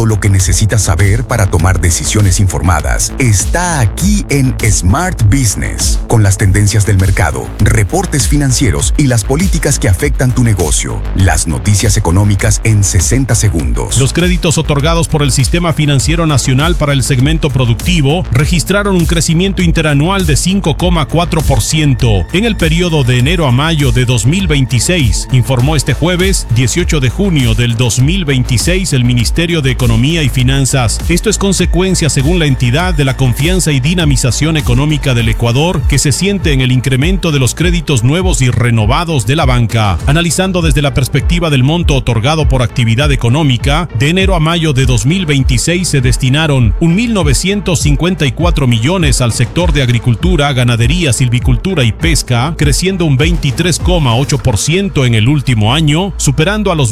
lo que necesitas saber para tomar decisiones informadas está aquí en Smart Business, con las tendencias del mercado, reportes financieros y las políticas que afectan tu negocio. Las noticias económicas en 60 segundos. Los créditos otorgados por el Sistema Financiero Nacional para el segmento productivo registraron un crecimiento interanual de 5,4% en el periodo de enero a mayo de 2026, informó este jueves 18 de junio del 2026 el Ministerio de Economía y Finanzas. Esto es consecuencia, según la entidad, de la confianza y dinamización económica del Ecuador que se siente en el incremento de los créditos nuevos y renovados de la banca. Analizando desde la perspectiva del monto otorgado por actividad económica, de enero a mayo de 2026 se destinaron 1.954 millones al sector de agricultura, ganadería, silvicultura y pesca, creciendo un 23,8% en el último año, superando a los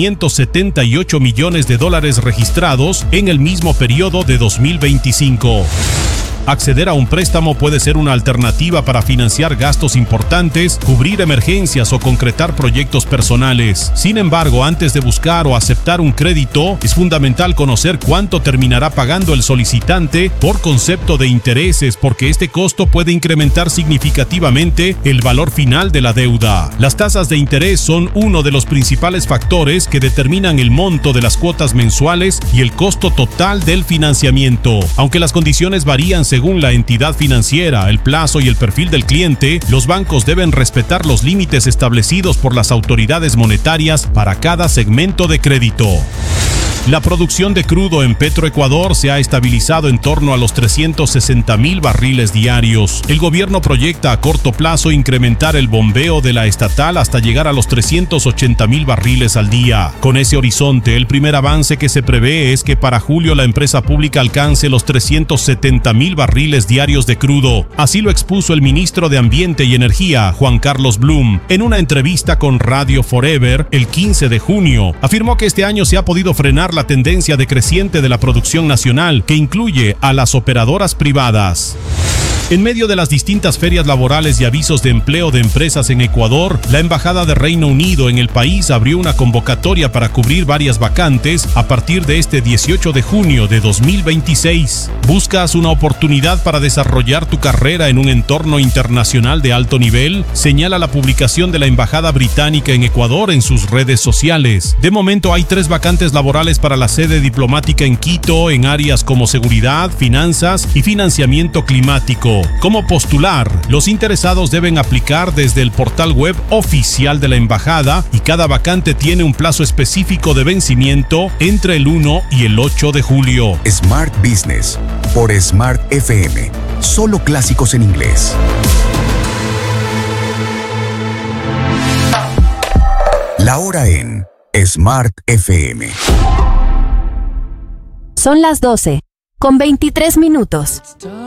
1.578 millones de dólares registrados en el mismo periodo de 2025. Acceder a un préstamo puede ser una alternativa para financiar gastos importantes, cubrir emergencias o concretar proyectos personales. Sin embargo, antes de buscar o aceptar un crédito, es fundamental conocer cuánto terminará pagando el solicitante por concepto de intereses, porque este costo puede incrementar significativamente el valor final de la deuda. Las tasas de interés son uno de los principales factores que determinan el monto de las cuotas mensuales y el costo total del financiamiento. Aunque las condiciones varían según la entidad financiera, el plazo y el perfil del cliente, los bancos deben respetar los límites establecidos por las autoridades monetarias para cada segmento de crédito. La producción de crudo en Petroecuador se ha estabilizado en torno a los 360,000 barriles diarios. El gobierno proyecta a corto plazo incrementar el bombeo de la estatal hasta llegar a los 380,000 barriles al día. Con ese horizonte, el primer avance que se prevé es que para julio la empresa pública alcance los 370,000 barriles diarios de crudo. Así lo expuso el ministro de Ambiente y Energía, Juan Carlos Blum, en una entrevista con Radio Forever el 15 de junio. Afirmó que este año se ha podido frenar la tendencia decreciente de la producción nacional, que incluye a las operadoras privadas. En medio de las distintas ferias laborales y avisos de empleo de empresas en Ecuador, la Embajada de Reino Unido en el país abrió una convocatoria para cubrir varias vacantes a partir de este 18 de junio de 2026. ¿Buscas una oportunidad para desarrollar tu carrera en un entorno internacional de alto nivel? Señala la publicación de la Embajada Británica en Ecuador en sus redes sociales. De momento hay 3 vacantes laborales para la sede diplomática en Quito en áreas como seguridad, finanzas y financiamiento climático. ¿Cómo postular? Los interesados deben aplicar desde el portal web oficial de la embajada y cada vacante tiene un plazo específico de vencimiento entre el 1 y el 8 de julio. Smart Business por Smart FM. Solo clásicos en inglés. La hora en Smart FM. Son las 12:23.